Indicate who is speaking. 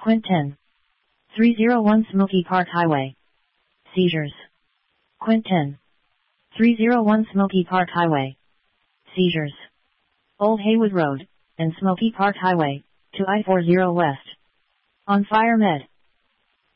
Speaker 1: Quint 10. 301 Smoky Park Highway. Seizures. Quint 10. 301 Smoky Park Highway. Seizures. Old Haywood Road and Smoky Park Highway to I-40 West. On fire med.